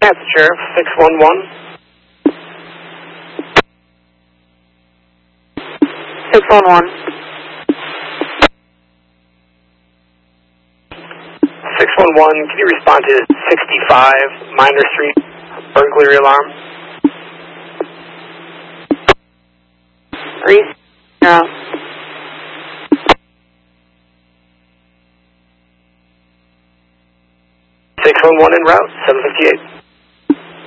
That's the Sheriff, 611. 611. 611, can you respond to 65 Minor Street burglary alarm? 30. 611 en route, 758.